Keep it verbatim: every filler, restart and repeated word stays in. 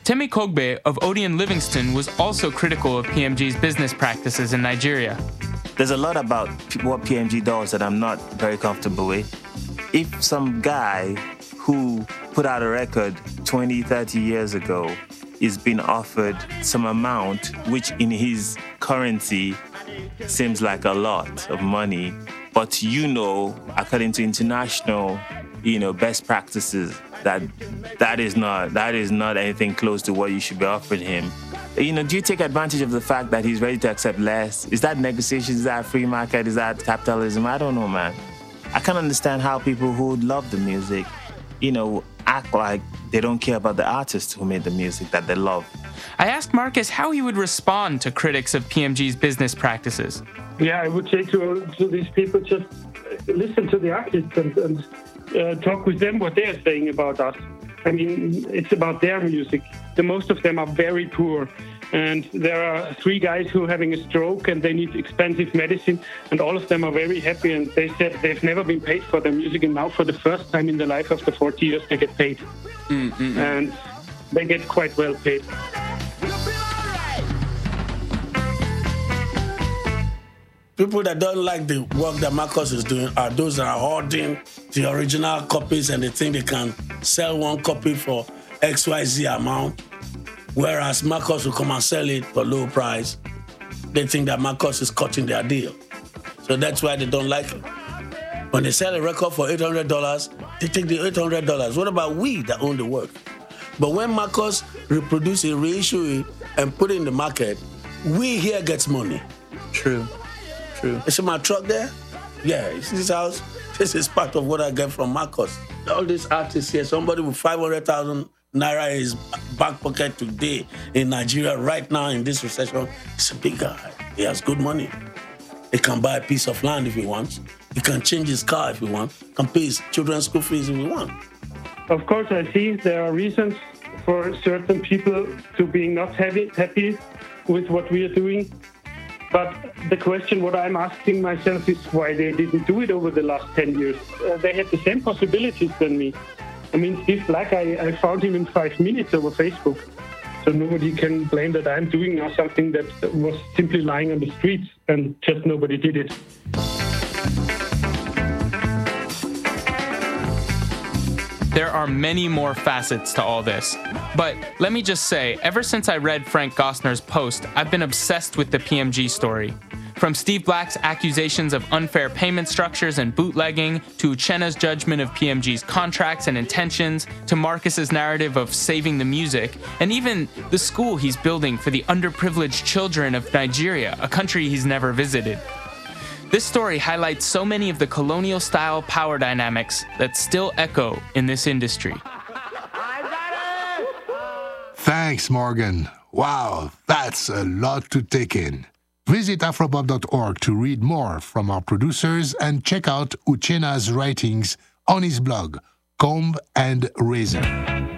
Temi Kogbe of Odeon Livingston was also critical of P M G's business practices in Nigeria. There's a lot about what P M G does that I'm not very comfortable with. If some guy who put out a record twenty, thirty years ago is being offered some amount, which in his currency seems like a lot of money, but you know, according to international, you know, best practices, that that is not that is not anything close to what you should be offering him. You know, do you take advantage of the fact that he's ready to accept less? Is that negotiation? Is that free market? Is that capitalism? I don't know, man. I can't understand how people who love the music, you know, act like they don't care about the artists who made the music that they love. I asked Marcus how he would respond to critics of P M G's business practices. Yeah, I would say to, to these people, just listen to the artists and, and uh, talk with them what they're saying about us. I mean, it's about their music. The most of them are very poor. And there are three guys who are having a stroke and they need expensive medicine. And all of them are very happy. And they said they've never been paid for their music. And now for the first time in their life after forty years, they get paid. Mm-hmm. And they get quite well paid. People that don't like the work that Marcus is doing are those that are hoarding the original copies and they think they can sell one copy for X Y Z amount, whereas Marcus will come and sell it for low price. They think that Marcus is cutting their deal. So that's why they don't like it. When they sell a record for eight hundred dollars, they take the eight hundred dollars. What about we that own the work? But when Marcus reproduce it, reissue it, and put it in the market, we here gets money. True. True. You see my truck there? Yeah, you see this house? This is part of what I get from Marcus. All these artists here, somebody with five hundred thousand naira in his back pocket today in Nigeria right now in this recession, he's a big guy. He has good money. He can buy a piece of land if he wants. He can change his car if he wants. He can pay his children's school fees if he wants. Of course, I see there are reasons for certain people to be not happy, happy with what we are doing. But the question what I'm asking myself is why they didn't do it over the last ten years. Uh, they had the same possibilities than me. I mean, Steve Black, I, I found him in five minutes over Facebook. So nobody can blame that I'm doing now something that was simply lying on the streets and just nobody did it. There are many more facets to all this. But let me just say, ever since I read Frank Gostner's post, I've been obsessed with the P M G story. From Steve Black's accusations of unfair payment structures and bootlegging, to Uchenna's judgment of P M G's contracts and intentions, to Marcus's narrative of saving the music, and even the school he's building for the underprivileged children of Nigeria, a country he's never visited. This story highlights so many of the colonial-style power dynamics that still echo in this industry. Thanks, Morgan. Wow, that's a lot to take in. Visit afropop dot org to read more from our producers and check out Uchenna's writings on his blog, Comb and Razor.